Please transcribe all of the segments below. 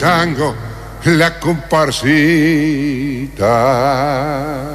Tango, la comparsita.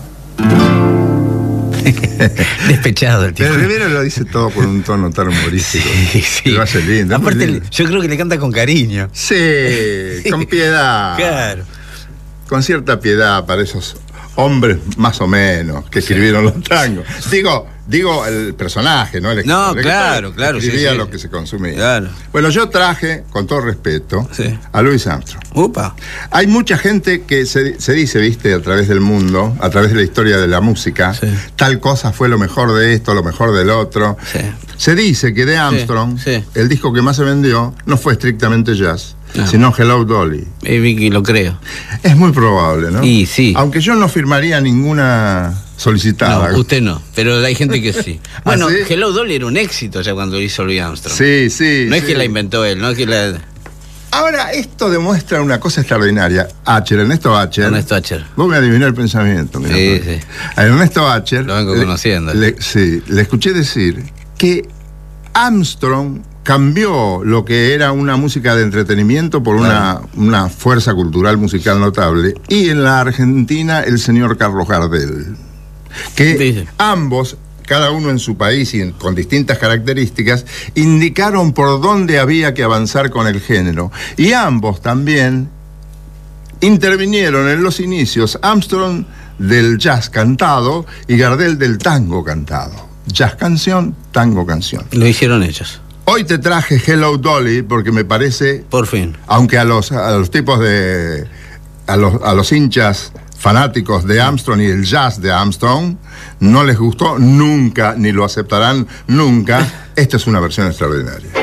Despechado el tipo. Pero Rivera lo dice todo con un tono tan humorístico. Sí. Lo hace lindo. Aparte, lindo. yo creo que le canta con cariño. Sí, con piedad. Claro. Con cierta piedad para esos hombres más o menos que escribieron los tangos. Digo el personaje, ¿no? No, claro, escribía sí. lo que se consumía. Claro. Bueno, yo traje, con todo respeto, Sí. a Louis Armstrong. Upa. Hay mucha gente que se dice, viste, a través del mundo, a través de la historia de la música, Sí. tal cosa fue lo mejor de esto, lo mejor del otro. Sí. Se dice que de Armstrong, sí. el disco que más se vendió no fue estrictamente jazz, No. sino Hello Dolly. Vicky, lo creo. Es muy probable, ¿no? Y sí. Aunque yo no firmaría ninguna solicitada. No, usted no, pero hay gente que sí. Bueno, ¿Ah, sí? Hello Dolly era un éxito ya cuando lo hizo Louis Armstrong. Sí, sí. No es sí. que la inventó él, no es que la... Ahora, esto demuestra una cosa extraordinaria. Ernesto Acher. Ernesto Acher. Vos me adivinás el pensamiento. Mirá. Sí, sí. A Ernesto Acher. Lo vengo conociendo. Sí, le escuché decir que Armstrong cambió lo que era una música de entretenimiento por una fuerza cultural musical notable. Y en la Argentina, el señor Carlos Gardel. Que Dice. ambos, cada uno en su país y con distintas características, indicaron por dónde había que avanzar con el género. Y ambos también intervinieron en los inicios, Armstrong del jazz cantado y Gardel del tango cantado. Jazz canción, tango canción. Lo hicieron ellos. Hoy te traje Hello Dolly porque me parece, Por fin. aunque a los tipos de... a los hinchas fanáticos de Armstrong y el jazz de Armstrong no les gustó nunca, ni lo aceptarán nunca, esta es una versión extraordinaria.